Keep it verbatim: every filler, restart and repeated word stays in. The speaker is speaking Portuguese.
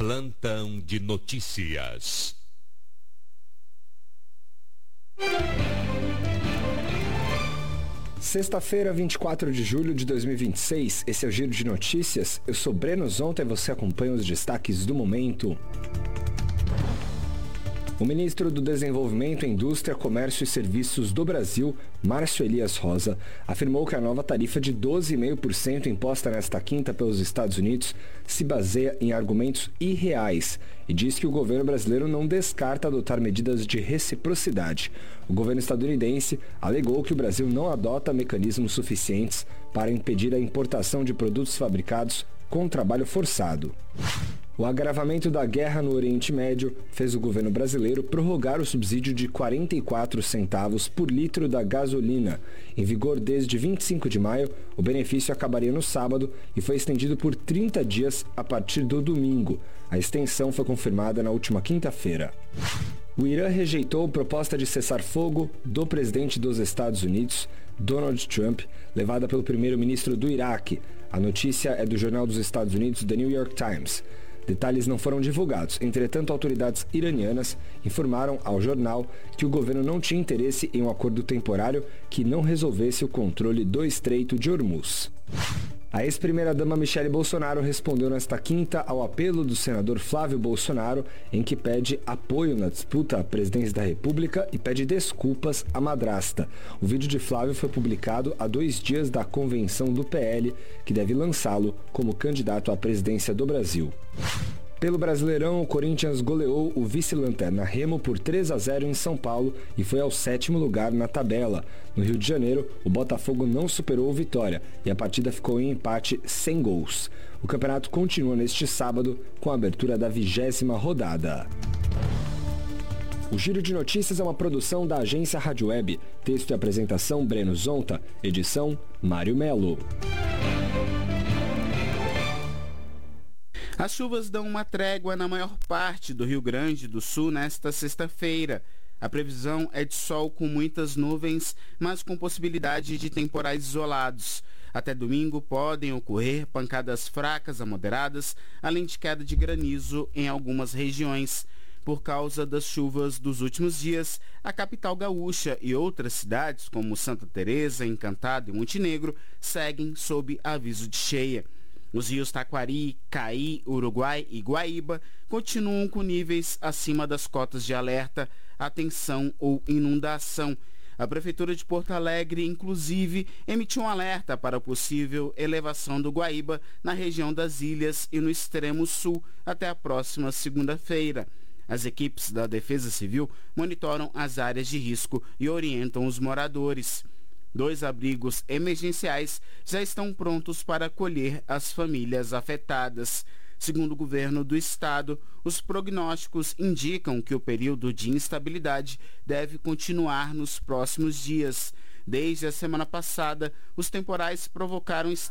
Plantão de notícias. Sexta-feira, vinte e quatro de julho de dois mil e vinte e seis, esse é o Giro de Notícias. Eu sou Breno Zonta e você acompanha os destaques do momento. O ministro do Desenvolvimento, Indústria, Comércio e Serviços do Brasil, Márcio Elias Rosa, afirmou que a nova tarifa de doze vírgula cinco por cento imposta nesta quinta pelos Estados Unidos se baseia em argumentos irreais e diz que o governo brasileiro não descarta adotar medidas de reciprocidade. O governo estadunidense alegou que o Brasil não adota mecanismos suficientes para impedir a importação de produtos fabricados com trabalho forçado. O agravamento da guerra no Oriente Médio fez o governo brasileiro prorrogar o subsídio de quarenta e quatro centavos por litro da gasolina. Em vigor desde vinte e cinco de maio, o benefício acabaria no sábado e foi estendido por trinta dias a partir do domingo. A extensão foi confirmada na última quinta-feira. O Irã rejeitou proposta de cessar-fogo do presidente dos Estados Unidos, Donald Trump, levada pelo primeiro-ministro do Iraque. A notícia é do jornal dos Estados Unidos, The New York Times. Detalhes não foram divulgados. Entretanto, autoridades iranianas informaram ao jornal que o governo não tinha interesse em um acordo temporário que não resolvesse o controle do Estreito de Hormuz. A ex-primeira-dama Michele Bolsonaro respondeu nesta quinta ao apelo do senador Flávio Bolsonaro, em que pede apoio na disputa à presidência da República e pede desculpas à madrasta. O vídeo de Flávio foi publicado há dois dias da convenção do P L, que deve lançá-lo como candidato à presidência do Brasil. Pelo Brasileirão, o Corinthians goleou o vice-lanterna Remo por três a zero em São Paulo e foi ao sétimo lugar na tabela. No Rio de Janeiro, o Botafogo não superou o Vitória e a partida ficou em empate sem gols. O campeonato continua neste sábado com a abertura da vigésima rodada. O Giro de Notícias é uma produção da agência Rádio Web. Texto e apresentação Breno Zonta. Edição Mário Melo. As chuvas dão uma trégua na maior parte do Rio Grande do Sul nesta sexta-feira. A previsão é de sol com muitas nuvens, mas com possibilidade de temporais isolados. Até domingo podem ocorrer pancadas fracas a moderadas, além de queda de granizo em algumas regiões. Por causa das chuvas dos últimos dias, a capital gaúcha e outras cidades, como Santa Teresa, Encantado e Montenegro, seguem sob aviso de cheia. Os rios Taquari, Caí, Uruguai e Guaíba continuam com níveis acima das cotas de alerta, atenção ou inundação. A Prefeitura de Porto Alegre, inclusive, emitiu um alerta para a possível elevação do Guaíba na região das ilhas e no extremo sul até a próxima segunda-feira. As equipes da Defesa Civil monitoram as áreas de risco e orientam os moradores. Dois abrigos emergenciais já estão prontos para acolher as famílias afetadas. Segundo o governo do estado, os prognósticos indicam que o período de instabilidade deve continuar nos próximos dias. Desde a semana passada, os temporais provocaram